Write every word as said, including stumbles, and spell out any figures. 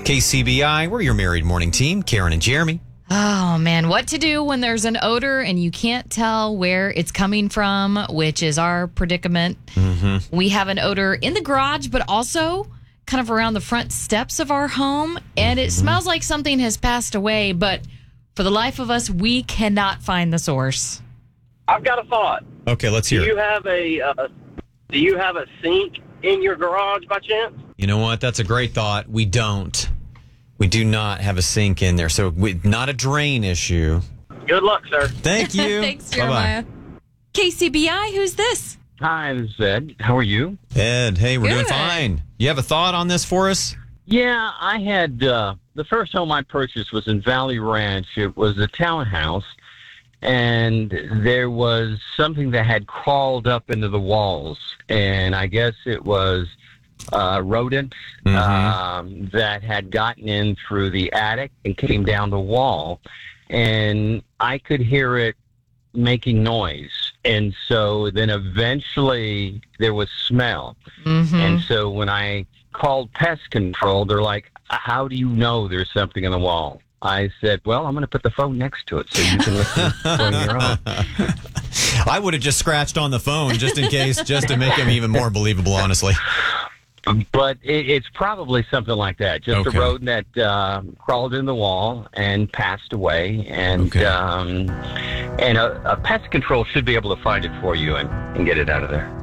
K C B I, we're your married morning team, Karen and Jeremy. Oh, man, what to do when there's an odor and you can't tell where it's coming from, which is our predicament. Mm-hmm. We have an odor in the garage, but also kind of around the front steps of our home, and it mm-hmm. smells like something has passed away, but for the life of us, we cannot find the source. I've got a thought. Okay, let's hear do you it. Have a, uh, do you have a sink in your garage by chance? You know what? That's a great thought. We don't. We do not have a sink in there, so we, not a drain issue. Good luck, sir. Thank you. Thanks, Jeremiah. K C B I, who's this? Hi, this is Ed. How are you? Ed, hey, we're Good. doing fine. You have a thought on this for us? Yeah, I had, uh, the first home I purchased was in Valley Ranch. It was a townhouse, and there was something that had crawled up into the walls, and I guess it was uh, rodents mm-hmm. um, that had gotten in through the attic and came down the wall, and I could hear it making noise. And so then eventually there was smell. Mm-hmm. And so when I called pest control, they're like, how do you know there's something in the wall? I said, well, I'm going to put the phone next to it so you can listen on your own. I would have just scratched on the phone just in case, just to make him even more believable, honestly. But it, it's probably something like that. Just Okay. a rodent that uh, crawled in the wall and passed away. And Okay. um, and a, a pest control should be able to find it for you and, and get it out of there.